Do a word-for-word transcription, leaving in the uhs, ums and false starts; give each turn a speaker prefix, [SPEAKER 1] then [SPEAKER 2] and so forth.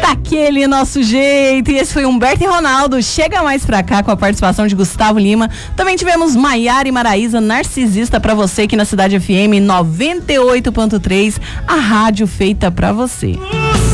[SPEAKER 1] daquele nosso jeito. E esse foi Humberto e Ronaldo, Chega Mais Pra Cá, com a participação de Gustavo Lima. Também tivemos Maiara e Maraísa, Narcisista, pra você aqui na Cidade F M noventa e oito ponto três, a rádio feita pra você.